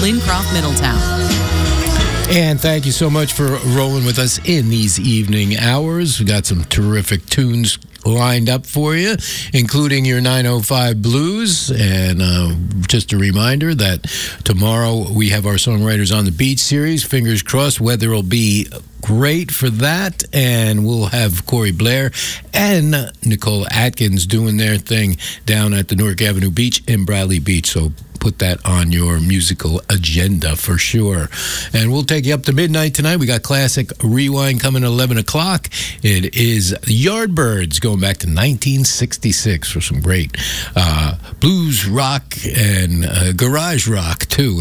Lincroft, Middletown. And thank you so much for rolling with us in these evening hours. We got some terrific tunes lined up for you, including your 905 Blues. And just a reminder that tomorrow we have our Songwriters on the Beach series. Fingers crossed, weather will be great for that. And we'll have Corey Blair and Nicole Atkins doing their thing down at the Newark Avenue Beach in Bradley Beach. So put that on your musical agenda for sure. And we'll take you up to midnight tonight. We got Classic Rewind coming at 11 o'clock. It is the Yardbirds going back to 1966 for some great blues rock and garage rock, too.